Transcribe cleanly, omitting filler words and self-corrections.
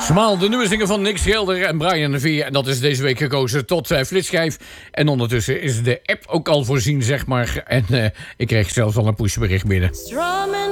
Smaal, de nummers zingen van Nick Schelder en Brian de Veer. En dat is deze week gekozen tot flitsschijf. En ondertussen is de app ook al voorzien, zeg maar. En ik kreeg zelfs al een pushbericht binnen.